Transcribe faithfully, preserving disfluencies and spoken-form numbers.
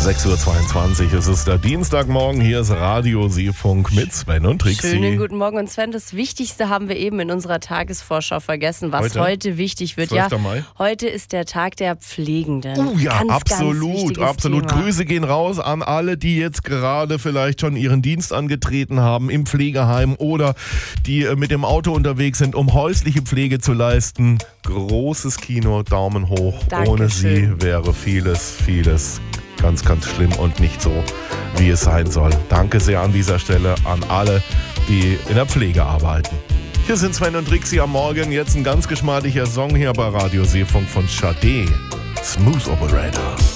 sechs Uhr zweiundzwanzig, es ist der Dienstagmorgen, hier ist Radio Seefunk mit Sven und Trixi. Schönen guten Morgen. Und Sven, das Wichtigste haben wir eben in unserer Tagesvorschau vergessen, was heute, heute wichtig wird. Ja, Mai. Heute ist der Tag der Pflegenden. Oh ja, ganz, absolut, ganz absolut. Thema. Grüße gehen raus an alle, die jetzt gerade vielleicht schon ihren Dienst angetreten haben im Pflegeheim oder die mit dem Auto unterwegs sind, um häusliche Pflege zu leisten. Großes Kino, Daumen hoch. Dankeschön. Ohne sie wäre vieles, vieles ganz, ganz schlimm und nicht so, wie es sein soll. Danke sehr an dieser Stelle an alle, die in der Pflege arbeiten. Hier sind Sven und Trixi am Morgen. Jetzt ein ganz geschmeidiger Song hier bei Radio Seefunk von Sade. Smooth Operator.